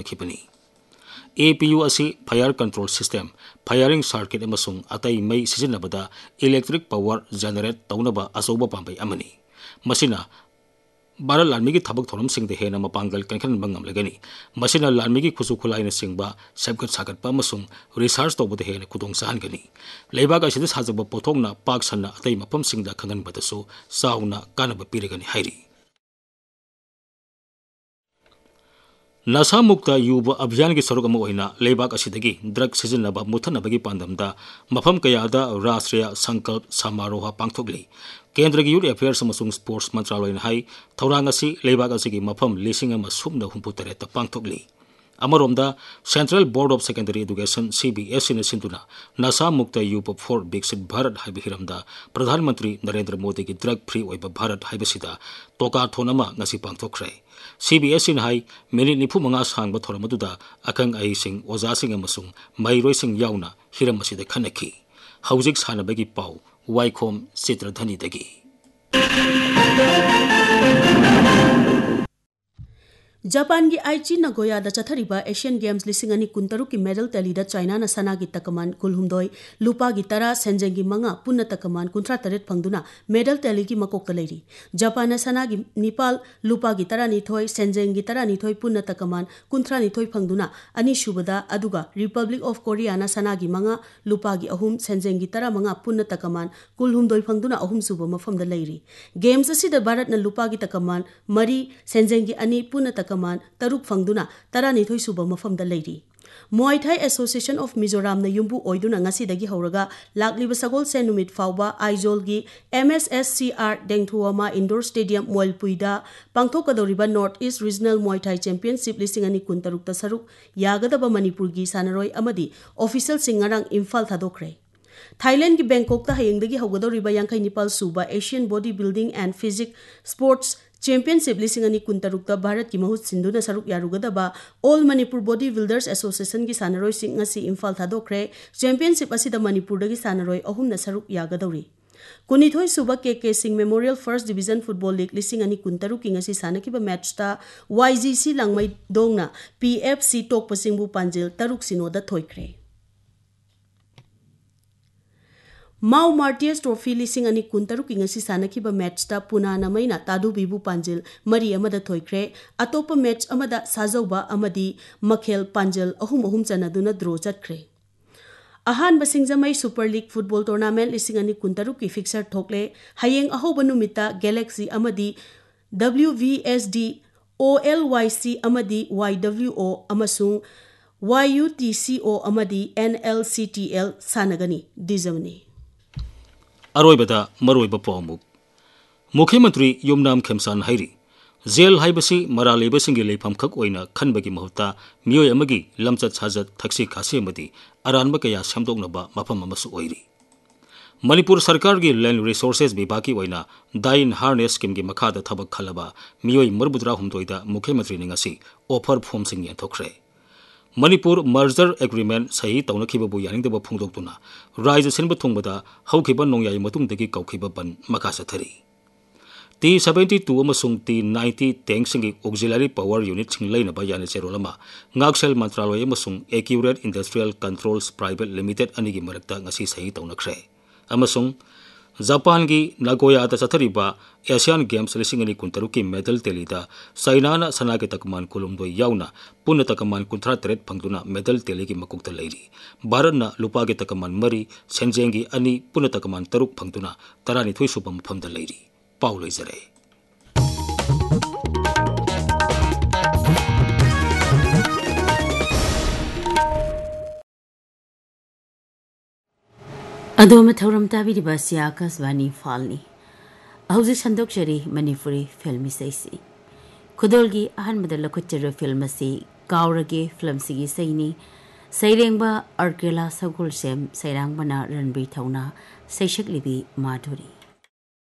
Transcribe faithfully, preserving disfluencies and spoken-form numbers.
ꯊꯣꯛꯈꯤꯕꯅꯤ꯫ A P U asi fire control system, firing circuit amasung atai mai sizinabada electric power generate taunaba asoba pambai amani. Masina Bharat Larmigi thabak thoram sing de hena mapangal kankan bangam legani. Masina Larmigi khusu khulai na singba sabgat sagat pa masung research tawbada hena kudong sahan gani. Leibaga sidis hazaba pothongna pak sanna atai mapam singda khangan badasu sauna kanaba pirigani hairi. Nasa mukta yuba abhiyan ki saruk ama oina leibak asidagi drug sizinaba muthanabagi pandamda mafam kayada Rashtriya Sankalp Samaroha pangthokli. Kendra ki Youth Affairs amasung Sports Mantraloyna hai thorang asi leibak asigi mafam lising ama sumna humputareta pangthokli. Amaromda Central Board of Secondary Education C B S E na sinduna Nasa mukta yuba for Biksit Bharat haiba hiramda Pradhan Mantri Narendra Modi ki drug free oiba Bharat haibasida toka thonama ngasi pangthokre. C B S E hai meni nifu manga sangba thoramaduda akang ai sing oza sing amasung mairoi sing yauna hiram asida khanaki. Haujik sanabagi pau Waikhom Sitradhani dagi. Japan ki Aichi Nagoya da chathariba Asian Games lisingani kuntaru ki medal tally da China na sana gi takaman kulhumdoi lupa gi tara senjeng gi manga punna takaman kuntra taret phangduna medal tally ki makok taliri. Japan na sana gi Nepal lupa gi tara ni thoi senjeng gi tara ni thoi punna takaman kuntra ni thoi phangduna ani shubada aduga Republic of Korea na sana gi manga lupa gi ahum senjeng gi tara manga punna takaman kulhumdoi phangduna ahum suba mafam da leiri. Games asi da Bharat na lupa gi takaman mari senjeng gi ani punna takaman taruk phangduna tarani thoi suba mafam da leiri. Muay Thai Association of Mizoram na yumbu oiduna ngasi dagi hauraga lakliba sagol se numit fauba Aizol gi M S S C R Dengthuama Indoor Stadium Moilpuida pangthokadoriba North East Regional Muay Thai Championship lisingani kuntaruk ta saruk yagadaba Manipur gi sanaroi amadi official singarang Imphal thadokre. Thailand ki Bangkok ta hayengdagi haugadoriba yankai Nepal suba Asian Bodybuilding and Physique Sports Championship lisingani kuntarukta Bharat ki mahut sinduna saruk yarugadaba All Manipur Bodybuilders Association ki sanaroi sing ngasi Imphal thadokre. Championship asida Manipur dagi sanaroi ahum na saruk yagadori. Kunithoi suba K K Singh Memorial First Division Football League lisingani kuntaruk ki ngasi sanakiba match ta Y G C langmai dongna P F C tok pasingbu panjil taruk sinoda thoikre. Mau Martyrs Trophy lising ani kuntaruk ingasi sanakiba match ta Punana maina Tadu Bibu Panjil Mari amada thoikre. Atopa match amada Sajauba amadi Makhel Panjil ahum ahum chanaduna draw chatkre. Ahan Basingzamai Super League Football Tournament lising ani kuntaruk ki fixer thokle. Hayeng ahoba numita Galaxy amadi W V S D O L Y C amadi Y W O amasung Y U T C O amadi N L C T L sanagani dijamani. Aroibada maroiba pawmuk Mukhyamantri Yumnam Khemsan hairi Jail haibasi maraleba singi leifam khak oina khanbagi mahuta miyoi amagi lamchat sajat thaksi khasi amadi aranba kaya samdoknaba mafam amasu oiri. Manipur Sarkar gi Land Resources Vibhag ki oina Dain Harness scheme gi makhada thabak khalaba miyoi marbudra humdoida Mukhyamantri ningasi offer form sing yenthokre. Manipur Merger Agreement sahi taunakhibabu yaningdaba phungdoktuna Raija sinba thungbada haukhiba nongyai matungdagi kaukhiba ban makasa thari. T seventy-two amasung T ninety tank singi auxiliary power unit sing lainaba yana cherolama Ngaksel Mantraloy amasung Accurate Industrial Controls Private Limited anigi marakta ngasi sahi taunakre. Amasung Japan gi Nagoya ta chathariba Asian Games lisingani kuntaruki medal telida Sainana sanagi takman kulumdoi yauna punna takaman kuntra teret phangduna medal teligi makukta leiri. Bharat na lupa gi takaman mari senjengi ani punna takaman taruk phangduna tarani thui suba mafamda leiri. Pauloi jare. Adoma thauram tabiriba Akashvani Falni Hauji Sandok Shari Manipuri film isaisi Khudolgi ahanbada lakuchara film asi Kaurage film sigi saini Sairengba Arkela Sagul Sem Sairang Bana Ranbi Thauna Saishak Libi Madhuri